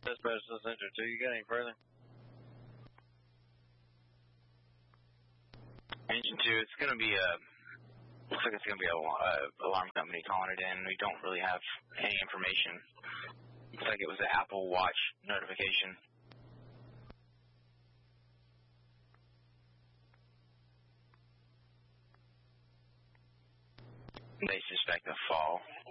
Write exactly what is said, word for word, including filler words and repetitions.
Dispatch to Center two, you got any further? Engine two, it's going to be a, looks like it's going to be a, a alarm company calling it in. We don't really have any information. Looks like it was an Apple Watch notification. They suspect a fall.